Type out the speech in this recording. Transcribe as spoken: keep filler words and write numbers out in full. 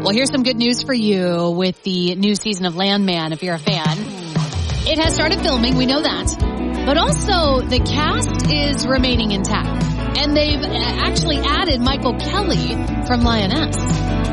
Well, here's some good news for you with the new season of Landman, if you're a fan. It has started filming, we know that. But also, the cast is remaining intact. And they've actually added Michael Kelly from Lioness.